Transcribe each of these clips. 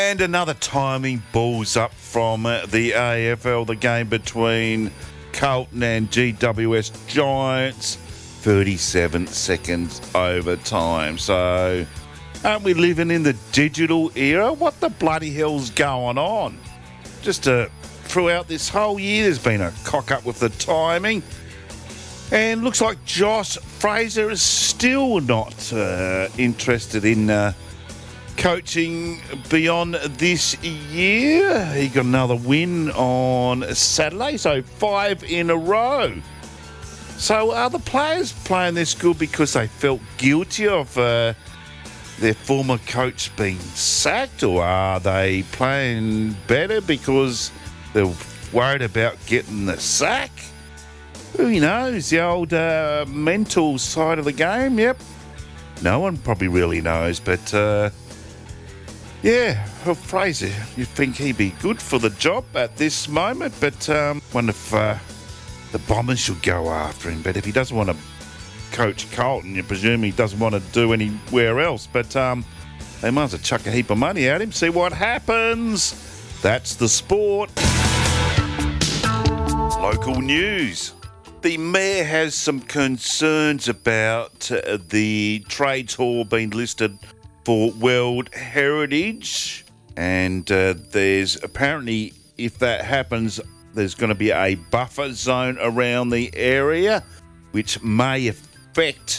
And another timing balls up from the AFL, the game between Carlton and GWS Giants, 37 seconds overtime. So, aren't we living in the digital era? What the bloody hell's going on? Just throughout this whole year, there's been a cock up with the timing. And looks like Josh Fraser is still not interested in coaching beyond this year. He got another win on Saturday, so 5 in a row. So are the players playing this good because they felt guilty of their former coach being sacked, or are they playing better because they're worried about getting the sack? Who knows? The old mental side of the game, yep. No one probably really knows, but yeah, well, Fraser, you'd think he'd be good for the job at this moment, but wonder if the Bombers should go after him. But if he doesn't want to coach Carlton, you presume he doesn't want to do anywhere else. But they might as well chuck a heap of money at him, see what happens. That's the sport. Local news. The Mayor has some concerns about the Trades Hall being listed for World Heritage, and there's apparently, if that happens, there's going to be a buffer zone around the area, which may affect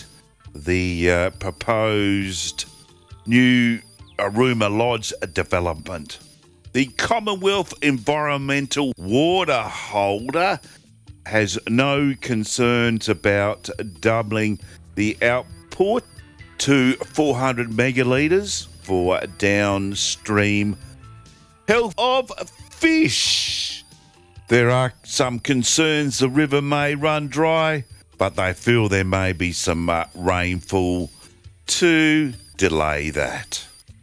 the proposed new Aruma Lodge development. The Commonwealth Environmental Water Holder has no concerns about doubling the output to 400 megalitres for downstream health of fish. There are some concerns the river may run dry, but they feel there may be some rainfall to delay that.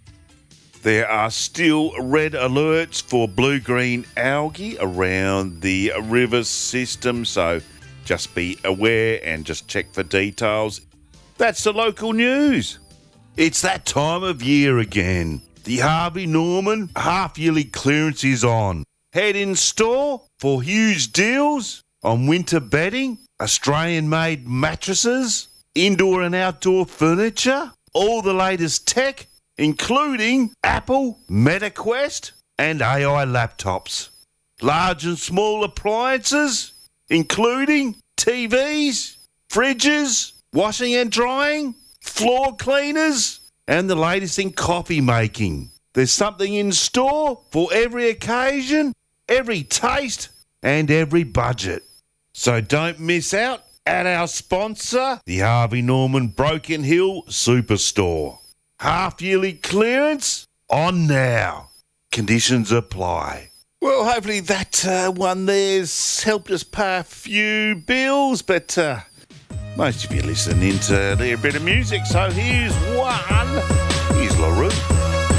There are still red alerts for blue-green algae around the river system, so just be aware and just check for details. That's the local news. It's that time of year again. The Harvey Norman half-yearly clearance is on. Head in store for huge deals on winter bedding, Australian-made mattresses, indoor and outdoor furniture, all the latest tech, including Apple, MetaQuest, and AI laptops. Large and small appliances, including TVs, fridges, washing and drying, floor cleaners, and the latest in coffee making. There's something in store for every occasion, every taste, and every budget. So don't miss out at our sponsor, the Harvey Norman Broken Hill Superstore. Half-yearly clearance on now. Conditions apply. Well, hopefully that one there's helped us pay a few bills, but most of you listening to a bit of music, so here's one. Here's LaRue.